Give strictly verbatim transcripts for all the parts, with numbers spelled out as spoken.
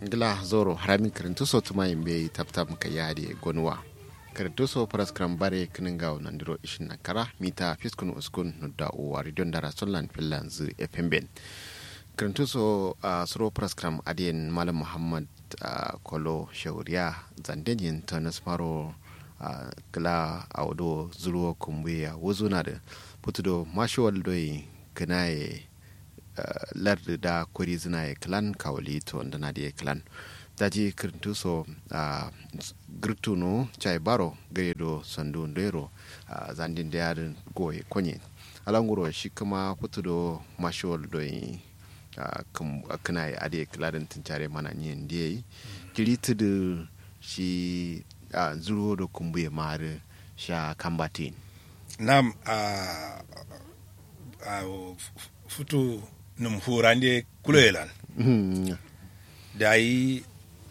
ngila zoro harami karantu so tuma yimbe taptap ka yade gonwa karantu so paraskram bare kninga nandiro ishin nakara mita fiskun uskun nudda o waridon dara sollan finlands fmben karantu so uh, suro paraskram adien malam muhammad uh, kolo shauriya zandenyin tanas maro uh, kala awdo zuro kumbuya wuzuna da putudo mashwal doi kanaye Uh, lardi da kuri zina ya klan kawali to wanda na da ya klan daji kirintu so uh, girtu no chai baro gare do sandu ndero uh, zandin da yarin goye konye alanguro shi kuma putu do mashawal do yi uh, kana ya ade kladin tincare mana nyen da yi kiritu da shi uh, zuro do kumbuye mare sha kambatin nam a uh, uh, futu num hurande kuloyelan mm. da yi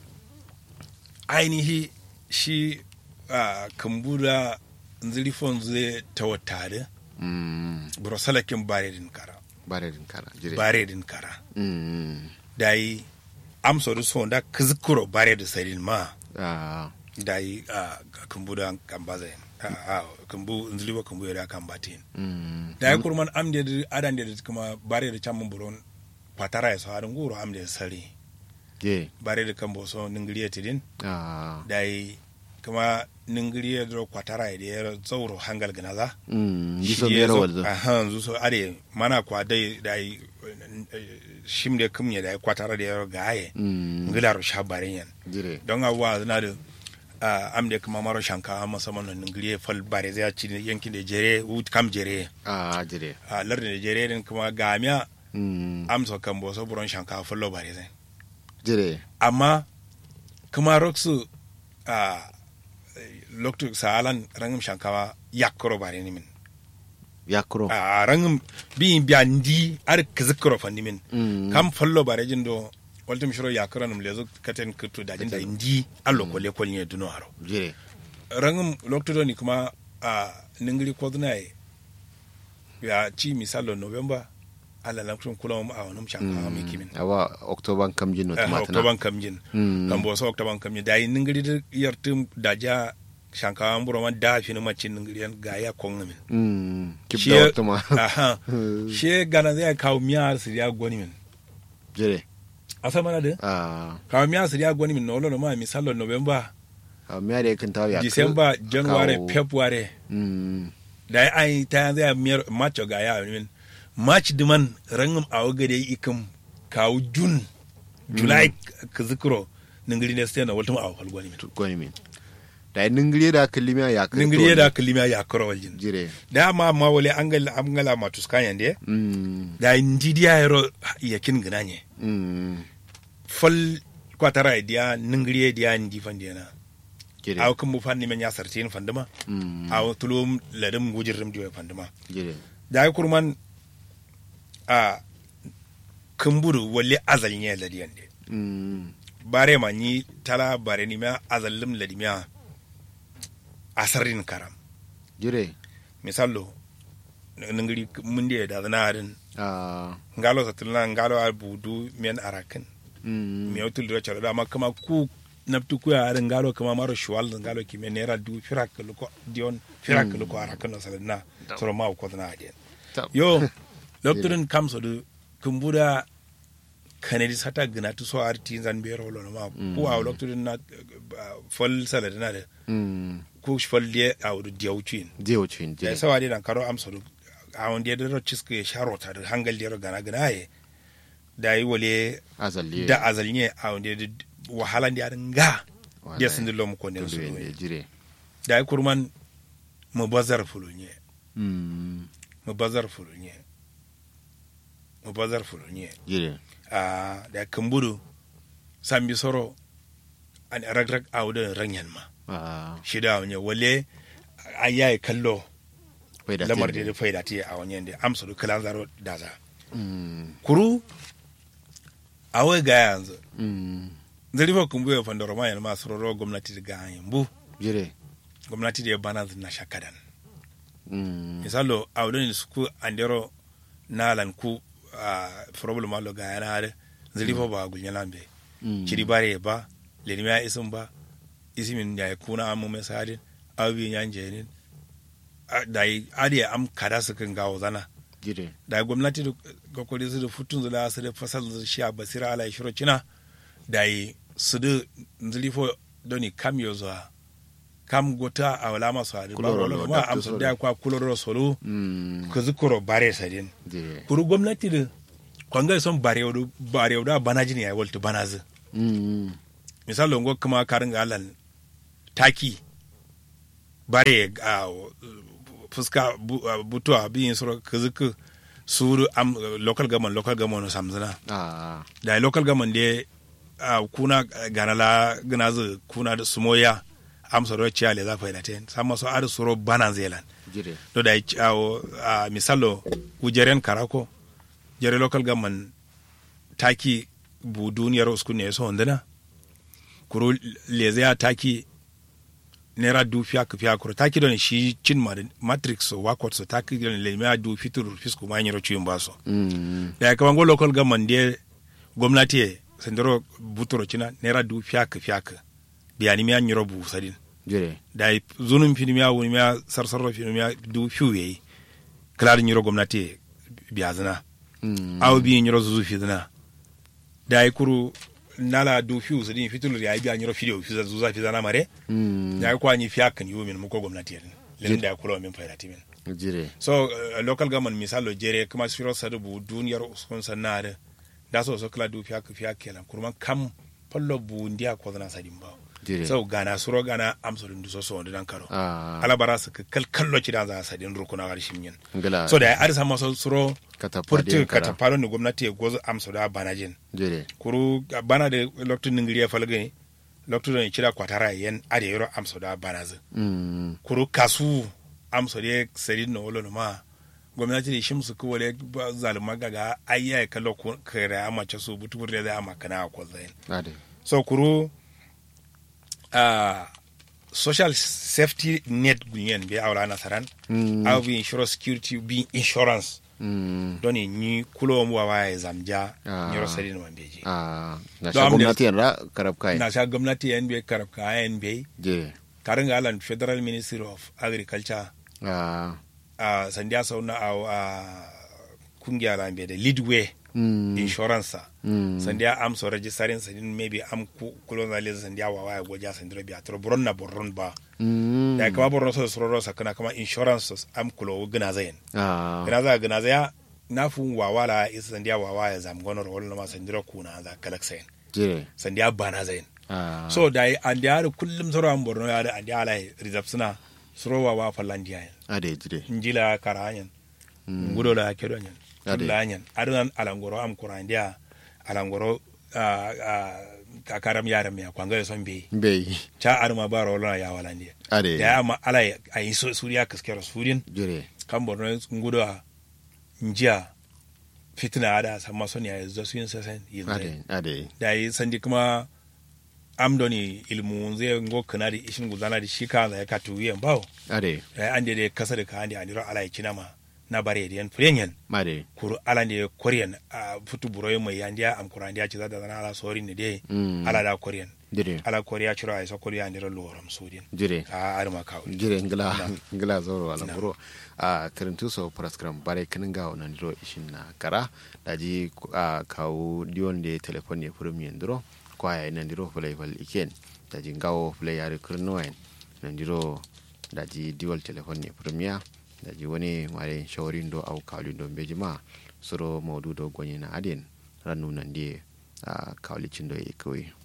ainihi shi a uh, kambuda nzilifon zai tawatare mm. burosalakin baredin kara baredin kara jire baredin kara mm. da yi amsoru sonda kizikuro baredin sarin ma ah. da yi a uh, kambuda kambazayin a kambu nziliwa kambu ya kan batin da ya kurman amde da adan da kuma bare da can buron patara ya so harin goro amde sari ye bare da kan boso ningiriya tidin ah da yi kuma ningiriya da kwatara da ya zauro hangal ganaza mm giso bera walzo aha so are mana kwa dai da yi shimde kumye da kwatara da ya gaye ngilaro shabarin yan jire don abuwa na da Uh, am da kuma maro shanka musamman nan ngiriye fal bare zai ci yankin da jere wut kam jere ah jere a uh, lardin da jere din kuma gamiya mm am so kan bo so buron shanka fallo bare zai jere amma kuma roksu a uh, loktu salan rangum shankawa yakro bare ni min yakro a uh, rangum bi biandi ar kizikro fandi min mm. kam fallo bare jin do waltum shiro yakro num lezo katen kutu da jin da indi allo ko le kolni duno aro jere rangum lokto ni kuma a ningiri ko dunai ya ci misalo november ala lankun kula mu a wannan shanka mai kimin awa october kam jin no tomatana october kam jin kan bo so october kam jin dai ningiri da yartum da ja shanka an buro man da fi ni macin ningiri ga ya kon min mm kibda october aha she gana zai kawo miya su ya goni min jere asa mana de ah kawo miya su ya goni min no lo ma misalo november ah miya da kan tawo ya december january february mm da ai ta zai miyar macho ga ya min march diman rangum awo gade ikum kawo june july ka zikro ningiri ne stena waltum awo falgoni min goni min da ningiri da kalimiya ya kro ningiri da kalimiya ya kro waljin jire da ma ma wale angal amgala matuskan yande mm da indidia yaro yakin gnanye mm fal kwatara dia ningiri dia ndi fandena jire aw kum fanni men ya sartin fanduma mm aw tulum ladum gujirrim diwe fanduma jire da kurman a kumburu wale azal nye ladiyan de mm bare ma ni tala bare ni ma azallim ladimiya asarin karam jire misallo ngiri munde da zanarin ah ngalo satulna ngalo albudu men arakin mm mi otul do chalo da makama ku nabtu ku ya ngalo kama maro shwal ngalo ki menera du firak ko dion firak ko arakin salna soro ma ko na de yo doctorin kamso do kumbura kanadi sata gina to so arti zan be rolo ma ko a doctorin na fol salad na de mm ko fol de a wudu diawcin diawcin da sawadi dan karo amso do a wonde de ro ciske sharota da hangal de ro gana gana ye da yi wale azaliye da azaliye a wonde de wahala de nga de sindilo mu ko ne so jire da yi kurman mu bazar fulunye mm mu bazar fulunye mu bazar fulunye jire a da kamburu sambi soro an ragrag awda ranyan ma ah shida wanye wale ayaye kallo faida lamar da faida ti a wanye da amsa du kalan zaro da za mm kuru awe ga yanzu mm zari ba kumbu ya fandoro ma yana masu roro gwamnati da ga bu jire gwamnati da ya bana na shakadan mm misalo awdani su andero nalan ku a problem allo ga yana zari ba ba gulnya lambe chiri bare ba lenimiya isin ba isimin ya kuna amu mesadin abi yanjenin da adi am kada su kan gawo zana jire da gwamnati da kokori su da futun zula su da fasal su sha basira ala shiro cina da su da nzilifo doni kam yo zuwa kam gota a wala masu hadi ba wala kuma amsa da kwa kuloro solo ku zukuro bare sadin kuru gwamnati da kwanga son bare wadu bare wadu banaji ne ya walta banazi misali ngo kuma karin galan taki bare a fuska butuwa biyin suru kuzuku suru am local government local government samzana da local government de kuna ganala ganazu kuna da sumoya am soro chiale za faida ten sama so ar soro bana zelan jire do da a misalo ujeren karako jere local government taki bu duniyar uskun ne so ndana kuro leze ya taki nera du fiya ka fiya kuro taki don shi cin matrix so wakot so taki don le ma du fitur fisku ma nyiro ciyin baso mm da ka bango local government de gwamnati sendoro butoro cina nera du fiya ka fiya ka biya ni mi nyiro bu sadin jere da zunun fini mi awuni mi sarsarro fini mi du fiye klar nyiro gwamnati biya zana mm aw bi nyiro zuzu fi zana da kuru nala du fiu sadin fitul ya biya nyiro fidio fi zuza fi zana mare mm ya kwa ni fiya kan yumin mu ko gwamnati len da kula min faida timin jire so uh, local government misalo jere kuma shiro sadu bu duniyar uskun sanare da so so kala du fiya ka fiya kelan kurman kam pallo bu ndia ko zana sadin ba jire so gana suro gana amsolin du so so dan karo ah. ala barasa ka kal kallo ci dan za sadin rukuna garshin yin so da ar sama so suro katapade katapalo ni gwamnati ya gozo amso da banajin jere kuru bana da loktu ningiriya falgai loktu da kira kwatara yen ade yoro amso da banazu mm kuru kasu amso da sadin no wolo ma gwamnati da shimsu ko wale zaluma gaga ayya kallo kare amace su butubur da ama kana ko zain ade so kuru uh, social safety net gunyen be awla nasaran mm. aw bi insurance security bi insurance mm. doni ni kulo mu wa zamja ah. nyoro sadin man beji ah na sha gwamnati ra karab kai na sha gwamnati en be karab kai en be je karanga alan federal ministry of agriculture ah ah sandia sauna aw uh, kungiya la be da leadway mm. insurance mm. sandia am so registering sadin maybe am colonial sandia wa wa goja sandiro bi atro boronna borron ba mm. da kama borno so soro sakana kama insurance am kulo gna zayen ah gna za gna za na fu wa wala is sandia wa wa zam gonor wala ma sandiro kuna za kalaksen je sandia bana zayen ah so dai andia kullum soro am borno ya da andia ala reserve soro wa wa fallandia ade jide njila karayan mm. ngudo la kedonyan lanyan adunan alangoro am kurandia alangoro a a kakaram yaram ya kwanga son be be cha arma baro la ya walandi ade ya ama ala ai so suriya kaskero surin jure kan borno ngudo njia fitna ada sama son ya zo sun sasen ade ade dai sandi kuma amdoni ilmu zai ngo kana da ishin guzana da shika da ya katu yen bawo ade dai ande da kasa da ka ande aniro ala kinama na bare da yan furenyan mare kuru ala ne korean a futu buroy mai yandiya am kurandiya ci zada na ala sori ne de mm. ala da korean dire ala korea ciro ai so korea ne ro ram sudin dire a arma kawo dire ngla ngla zoro wala buro a karantu so program bare kinin ga wannan diro ishin na kara daji a kawo dion de telefon ne furum yendro kwaya nan diro fulai fal iken daji ngawo fulai yare kurnoen nan diro daji diol telefon ne furum ya daji wani mare shawarin do au kawli do bejima suro maudu do gonye na aden ranu nan die a kawli cindo e koyi